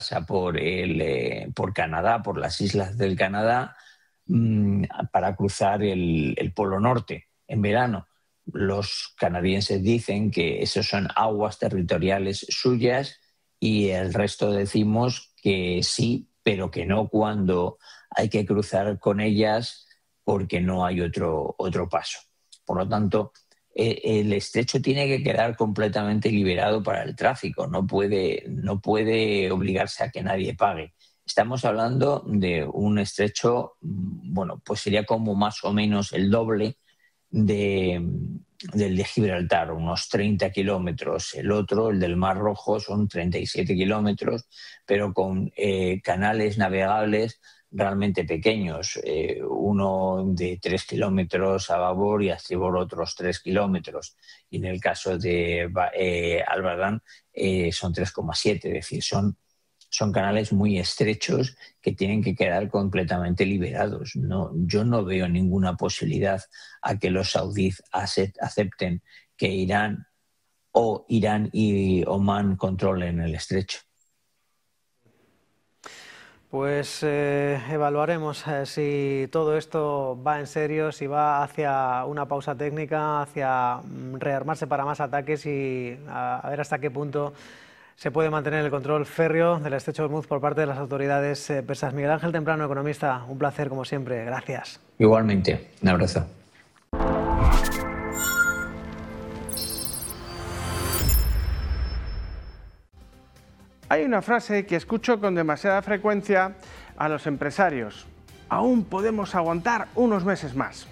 por Canadá, por las islas del Canadá, para cruzar el Polo Norte en verano. Los canadienses dicen que esas son aguas territoriales suyas y el resto decimos que sí, pero que no cuando hay que cruzar con ellas porque no hay otro paso. Por lo tanto, el estrecho tiene que quedar completamente liberado para el tráfico, no puede obligarse a que nadie pague. Estamos hablando de un estrecho, bueno, pues sería como más o menos el doble del de Gibraltar, unos 30 kilómetros. El otro, el del Mar Rojo, son 37 kilómetros, pero con canales navegables realmente pequeños, uno de 3 kilómetros a babor y a estribor otros 3 kilómetros. Y en el caso de Albardán son 3,7, es decir, son canales muy estrechos que tienen que quedar completamente liberados. Yo no veo ninguna posibilidad a que los saudíes acepten que Irán y Omán controlen el estrecho. Pues evaluaremos si todo esto va en serio, si va hacia una pausa técnica, hacia rearmarse para más ataques y a ver hasta qué punto se puede mantener el control férreo del estrecho de Hormuz por parte de las autoridades persas. Miguel Ángel Temprano, economista, un placer como siempre. Gracias. Igualmente, un abrazo. Hay una frase que escucho con demasiada frecuencia a los empresarios: aún podemos aguantar unos meses más.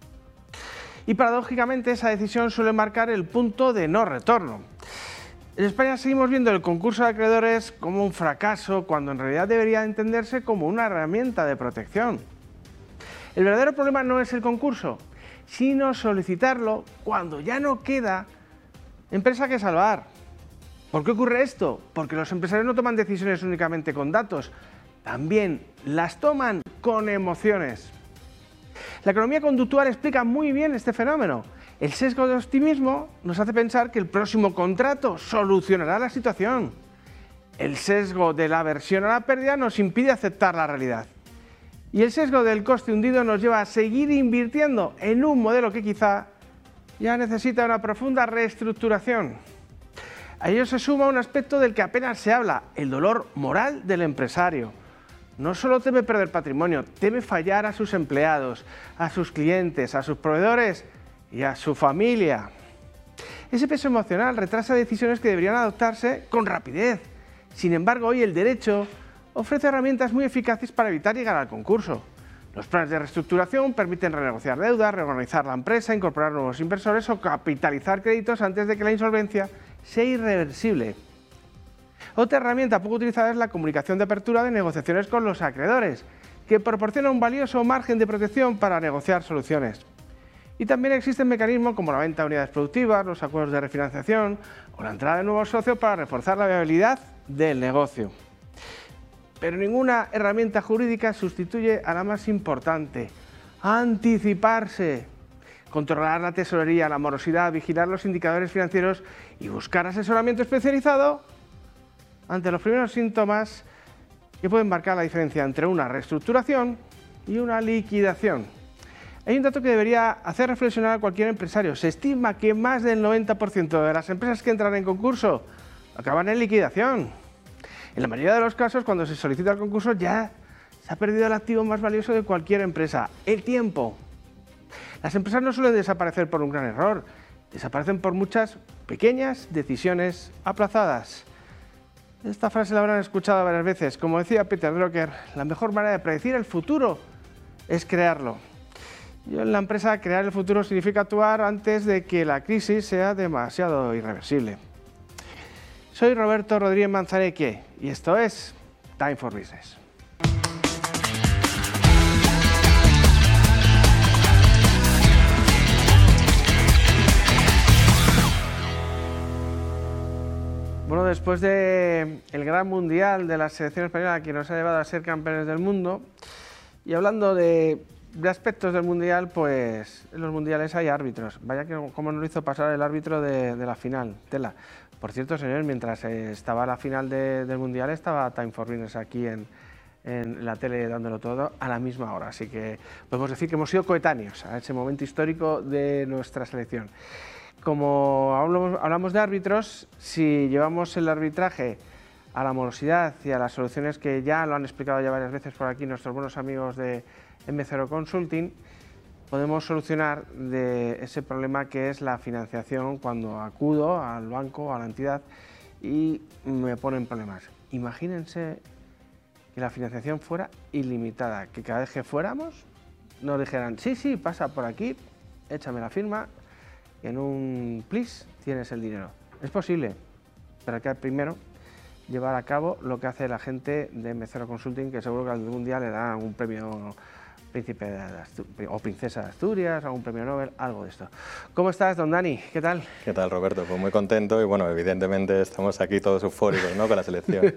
Y paradójicamente esa decisión suele marcar el punto de no retorno. En España seguimos viendo el concurso de acreedores como un fracaso, cuando en realidad debería entenderse como una herramienta de protección. El verdadero problema no es el concurso, sino solicitarlo cuando ya no queda empresa que salvar. ¿Por qué ocurre esto? Porque los empresarios no toman decisiones únicamente con datos, también las toman con emociones. La economía conductual explica muy bien este fenómeno. El sesgo de optimismo nos hace pensar que el próximo contrato solucionará la situación. El sesgo de la aversión a la pérdida nos impide aceptar la realidad. Y el sesgo del coste hundido nos lleva a seguir invirtiendo en un modelo que quizá ya necesita una profunda reestructuración. A ello se suma un aspecto del que apenas se habla: el dolor moral del empresario. No solo teme perder patrimonio, teme fallar a sus empleados, a sus clientes, a sus proveedores y a su familia. Ese peso emocional retrasa decisiones que deberían adoptarse con rapidez. Sin embargo, hoy el derecho ofrece herramientas muy eficaces para evitar llegar al concurso. Los planes de reestructuración permiten renegociar deudas, reorganizar la empresa, incorporar nuevos inversores o capitalizar créditos antes de que la insolvencia sea irreversible. Otra herramienta poco utilizada es la comunicación de apertura de negociaciones con los acreedores, que proporciona un valioso margen de protección para negociar soluciones. Y también existen mecanismos como la venta de unidades productivas, los acuerdos de refinanciación o la entrada de nuevos socios para reforzar la viabilidad del negocio. Pero ninguna herramienta jurídica sustituye a la más importante: anticiparse. Controlar la tesorería, la morosidad, vigilar los indicadores financieros y buscar asesoramiento especializado ante los primeros síntomas que pueden marcar la diferencia entre una reestructuración y una liquidación. Hay un dato que debería hacer reflexionar a cualquier empresario. Se estima que más del 90% de las empresas que entran en concurso acaban en liquidación. En la mayoría de los casos, cuando se solicita el concurso, ya se ha perdido el activo más valioso de cualquier empresa: el tiempo. Las empresas no suelen desaparecer por un gran error, desaparecen por muchas pequeñas decisiones aplazadas. Esta frase la habrán escuchado varias veces. Como decía Peter Drucker, la mejor manera de predecir el futuro es crearlo. Yo en la empresa, crear el futuro significa actuar antes de que la crisis sea demasiado irreversible. Soy Roberto Rodríguez Manzaneque y esto es Time for Business. Bueno, después del gran mundial de la selección española que nos ha llevado a ser campeones del mundo, y hablando de aspectos del mundial, pues en los mundiales hay árbitros. Vaya que como nos lo hizo pasar el árbitro de la final, tela. Por cierto, señores, mientras estaba la final del Mundial, estaba Time for Business aquí en la tele dándolo todo a la misma hora. Así que podemos decir que hemos sido coetáneos a ese momento histórico de nuestra selección. Como hablamos de árbitros, si llevamos el arbitraje a la morosidad y a las soluciones que ya lo han explicado ya varias veces por aquí nuestros buenos amigos de M0 Consulting, podemos solucionar de ese problema que es la financiación cuando acudo al banco, a la entidad y me ponen problemas. Imagínense que la financiación fuera ilimitada, que cada vez que fuéramos nos dijeran, sí, pasa por aquí, échame la firma, en un plis tienes el dinero. Es posible, pero hay que primero llevar a cabo lo que hace la gente de M0 Consulting, que seguro que algún día le dan un premio Príncipe o Princesa de Asturias, algún premio Nobel, algo de esto. ¿Cómo estás, don Dani? ¿Qué tal? ¿Qué tal, Roberto? Pues muy contento y bueno, evidentemente estamos aquí todos eufóricos, ¿no?, con la selección.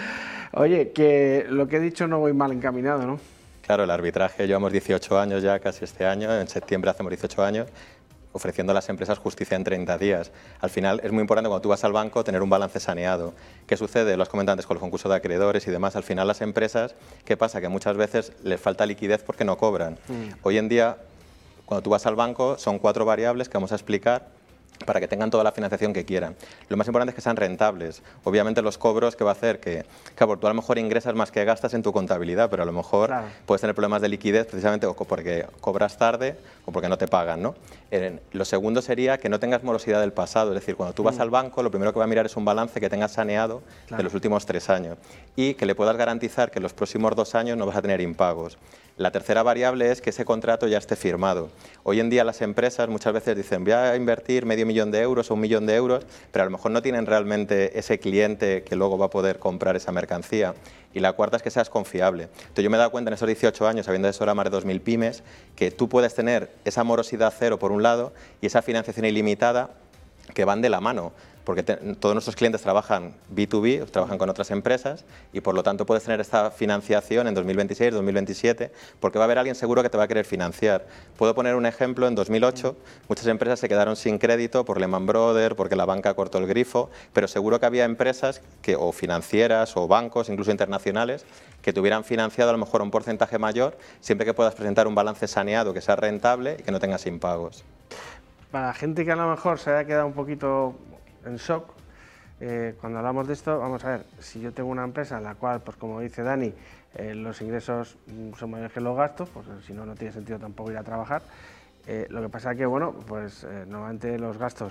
Oye, que lo que he dicho no voy mal encaminado, ¿no? Claro, el arbitraje, llevamos 18 años ya, casi este año, en septiembre hacemos 18 años, ofreciendo a las empresas justicia en 30 días. Al final es muy importante cuando tú vas al banco tener un balance saneado. ¿Qué sucede? Lo has comentado antes con los concursos de acreedores y demás. Al final las empresas, ¿qué pasa? Que muchas veces les falta liquidez porque no cobran. Hoy en día, cuando tú vas al banco, son 4 variables que vamos a explicar para que tengan toda la financiación que quieran. Lo más importante es que sean rentables. Obviamente los cobros que va a hacer que, claro, tú a lo mejor ingresas más que gastas en tu contabilidad, pero a lo mejor puedes tener problemas de liquidez precisamente o porque cobras tarde o porque no te pagan, ¿no? Lo segundo sería que no tengas morosidad del pasado, es decir, cuando tú vas al banco lo primero que va a mirar es un balance que tengas saneado de los últimos 3 años y que le puedas garantizar que en los próximos 2 años no vas a tener impagos. La tercera variable es que ese contrato ya esté firmado. Hoy en día las empresas muchas veces dicen voy a invertir $500,000 o $1.000.000, pero a lo mejor no tienen realmente ese cliente que luego va a poder comprar esa mercancía. Y la cuarta es que seas confiable. Entonces yo me he dado cuenta en esos 18 años, habiendo asesorado a más de 2.000 pymes, que tú puedes tener esa morosidad cero por un lado y esa financiación ilimitada que van de la mano. Porque todos nuestros clientes trabajan B2B, trabajan con otras empresas y por lo tanto puedes tener esta financiación en 2026, 2027, porque va a haber alguien seguro que te va a querer financiar. Puedo poner un ejemplo, en 2008 muchas empresas se quedaron sin crédito por Lehman Brothers, porque la banca cortó el grifo, pero seguro que había empresas o financieras o bancos, incluso internacionales, que te hubieran financiado a lo mejor un porcentaje mayor, siempre que puedas presentar un balance saneado que sea rentable y que no tengas impagos. Para la gente que a lo mejor se haya quedado un poquito en shock, cuando hablamos de esto, vamos a ver, si yo tengo una empresa en la cual, pues como dice Dani, los ingresos son mayores que los gastos, pues si no, no tiene sentido tampoco ir a trabajar. Lo que pasa es que, bueno, pues normalmente los gastos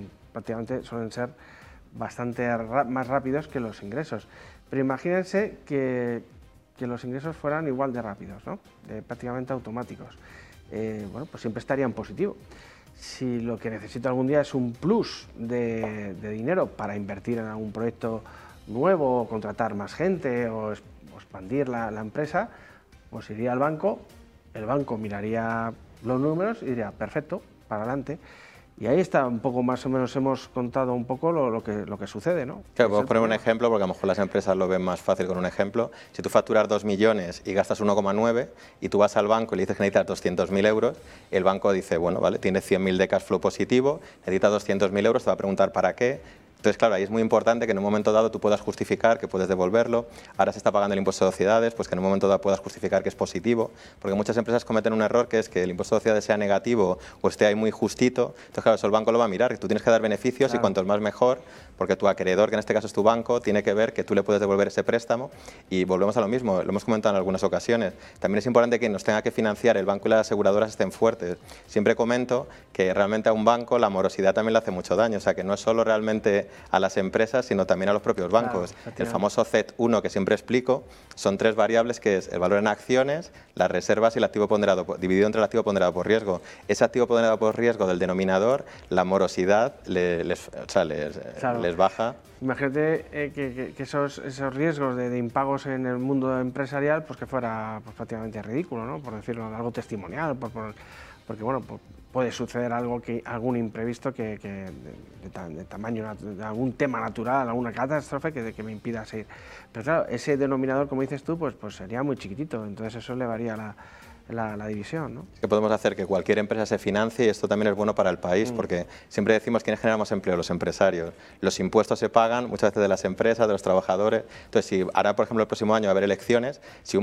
suelen ser bastante más rápidos que los ingresos. Pero imagínense que los ingresos fueran igual de rápidos, ¿no? Prácticamente automáticos. Bueno, pues siempre estaría en positivo. Si lo que necesito algún día es un plus de dinero para invertir en algún proyecto nuevo, o contratar más gente o expandir la empresa, pues iría al banco, el banco miraría los números y diría, perfecto, para adelante. Y ahí está un poco, más o menos hemos contado un poco lo que sucede, ¿no? Claro, podemos poner un ejemplo, porque a lo mejor las empresas lo ven más fácil con un ejemplo. Si tú facturas 2 millones y gastas 1,9 y tú vas al banco y le dices que necesitas 200.000 euros, el banco dice, bueno, vale, tienes 100.000 de cash flow positivo, necesitas 200.000 euros, te va a preguntar para qué. Entonces, claro, ahí es muy importante que en un momento dado tú puedas justificar que puedes devolverlo. Ahora se está pagando el impuesto de sociedades, pues que en un momento dado puedas justificar que es positivo, porque muchas empresas cometen un error que es que el impuesto de sociedades sea negativo o esté ahí muy justito. Entonces, claro, eso el banco lo va a mirar, que tú tienes que dar beneficios y cuantos más mejor, porque tu acreedor, que en este caso es tu banco, tiene que ver que tú le puedes devolver ese préstamo y volvemos a lo mismo, lo hemos comentado en algunas ocasiones. También es importante que nos tenga que financiar el banco y las aseguradoras estén fuertes. Siempre comento que realmente a un banco la morosidad también le hace mucho daño, o sea, que no es solo realmente a las empresas, sino también a los propios bancos. El famoso CET1 que siempre explico, son 3 variables que es el valor en acciones, las reservas y el activo ponderado, dividido entre el activo ponderado por riesgo. Ese activo ponderado por riesgo del denominador, la morosidad les baja. Imagínate que esos riesgos de impagos en el mundo empresarial, pues que fuera pues, prácticamente ridículo, ¿no? Por decirlo, algo testimonial, porque bueno, puede suceder algún imprevisto de tamaño, de algún tema natural, alguna catástrofe que me impida seguir. Pero claro, ese denominador, como dices tú, pues sería muy chiquitito, entonces eso elevaría la división, ¿no? Es que podemos hacer que cualquier empresa se financie y esto también es bueno para el país, porque siempre decimos quiénes generamos empleo, los empresarios. Los impuestos se pagan muchas veces de las empresas, de los trabajadores. Entonces, si ahora, por ejemplo, el próximo año va a haber elecciones, si un